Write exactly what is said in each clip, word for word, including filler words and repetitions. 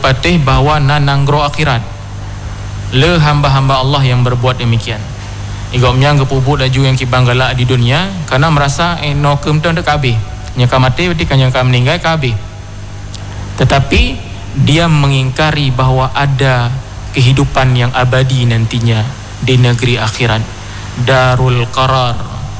patih bahwa nananggro akhirat le hamba-hamba Allah yang berbuat demikian. Igomnya gepubuk laju yang kibang galak di dunia karena merasa eh no kemten dek kabeh. Nyaka mati berarti kan nyaka meninggal kabeh. Tetapi dia mengingkari bahwa ada kehidupan yang abadi nantinya di negeri akhirat, darul qarar,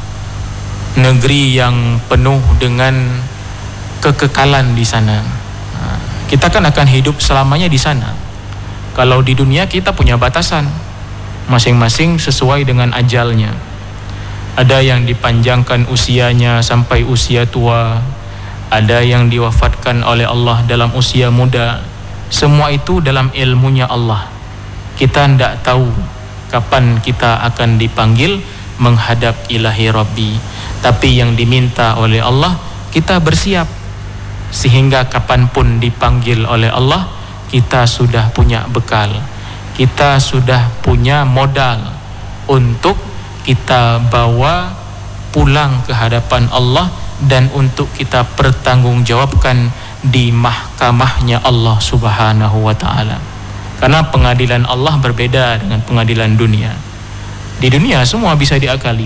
negeri yang penuh dengan kekekalan di sana. Kita kan akan hidup selamanya di sana. Kalau di dunia kita punya batasan, masing-masing sesuai dengan ajalnya. Ada yang dipanjangkan usianya sampai usia tua, ada yang diwafatkan oleh Allah dalam usia muda. Semua itu dalam ilmunya Allah. Kita tidak tahu kapan kita akan dipanggil menghadap ilahi Rabbi. Tapi yang diminta oleh Allah, kita bersiap. Sehingga kapanpun dipanggil oleh Allah, kita sudah punya bekal. Kita sudah punya modal untuk kita bawa pulang ke hadapan Allah dan untuk kita pertanggungjawabkan di mahkamahnya Allah Subhanahu wa ta'ala. Karena pengadilan Allah berbeda dengan pengadilan dunia. Di dunia semua bisa diakali,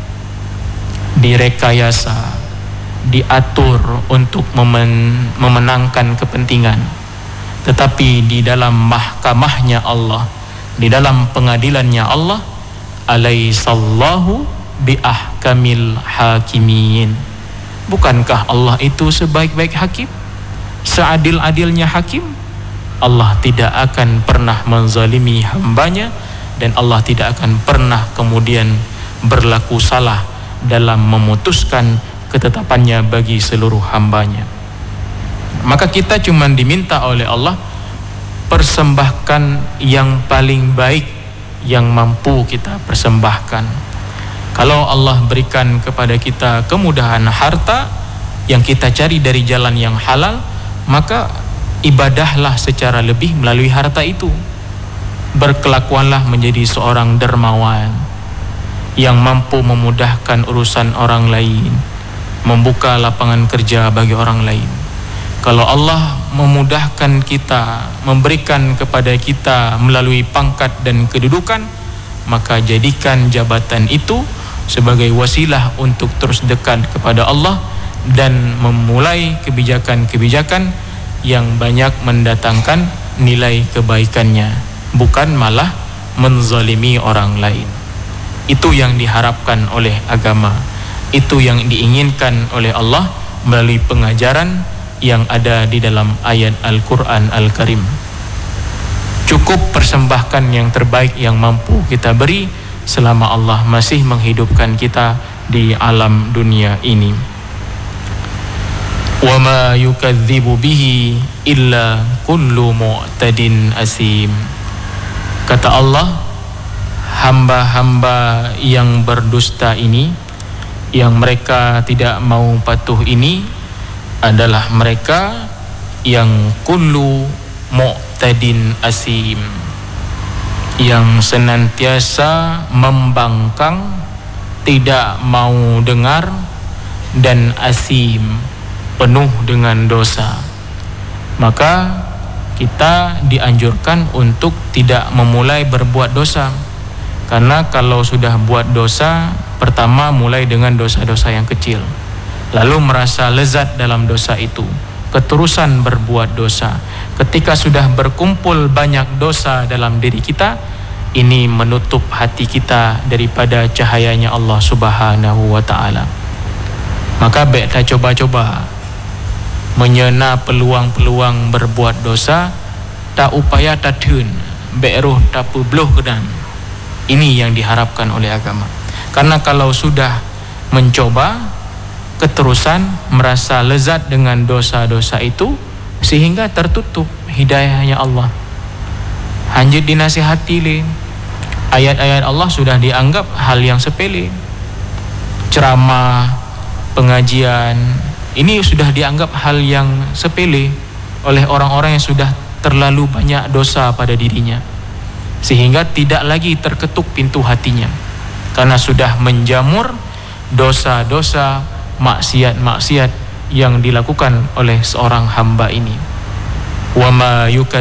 direkayasa, diatur untuk memen- memenangkan kepentingan. Tetapi di dalam mahkamahnya Allah, di dalam pengadilannya Allah, alaihissallahu biahkamil hakimin. Bukankah Allah itu sebaik-baik hakim, seadil-adilnya hakim? Allah tidak akan pernah menzalimi hambanya, dan Allah tidak akan pernah kemudian berlaku salah dalam memutuskan ketetapannya bagi seluruh hambanya. Maka kita cuma diminta oleh Allah persembahkan yang paling baik yang mampu kita persembahkan. Kalau Allah berikan kepada kita kemudahan harta yang kita cari dari jalan yang halal, maka ibadahlah secara lebih melalui harta itu. Berkelakuanlah menjadi seorang dermawan yang mampu memudahkan urusan orang lain, membuka lapangan kerja bagi orang lain. Kalau Allah memudahkan kita, memberikan kepada kita melalui pangkat dan kedudukan, maka jadikan jabatan itu sebagai wasilah untuk terus dekat kepada Allah dan memulai kebijakan-kebijakan yang banyak mendatangkan nilai kebaikannya, bukan malah menzalimi orang lain. Itu yang diharapkan oleh agama, itu yang diinginkan oleh Allah melalui pengajaran yang ada di dalam ayat Al-Quran Al-Karim. Cukup persembahkan yang terbaik yang mampu kita beri selama Allah masih menghidupkan kita di alam dunia ini. Wa ma yukadzibu bihi illa kullu mu'tadin asim. Kata Allah, hamba-hamba yang berdusta ini, yang mereka tidak mau patuh ini adalah mereka yang kullu mu'tadin asim, yang senantiasa membangkang, tidak mau dengar, dan asim, penuh dengan dosa. Maka kita dianjurkan untuk tidak memulai berbuat dosa. Karena kalau sudah buat dosa, pertama mulai dengan dosa-dosa yang kecil, lalu merasa lezat dalam dosa itu, keterusan berbuat dosa. Ketika sudah berkumpul banyak dosa dalam diri kita, ini menutup hati kita daripada cahayanya Allah Subhanahu wa ta'ala. Maka baik kita coba-coba menyena peluang-peluang berbuat dosa, tak upaya tak tun, baik roh tak pebloh kedan. Ini yang diharapkan oleh agama. Karena kalau sudah mencoba, keterusan merasa lezat dengan dosa-dosa itu, sehingga tertutup hidayahnya Allah. Hanya dinasihati le, ayat-ayat Allah sudah dianggap hal yang sepele. Ceramah, pengajian, ini sudah dianggap hal yang sepele oleh orang-orang yang sudah terlalu banyak dosa pada dirinya, sehingga tidak lagi terketuk pintu hatinya, karena sudah menjamur dosa-dosa, maksiat-maksiat yang dilakukan oleh seorang hamba ini. Wa ma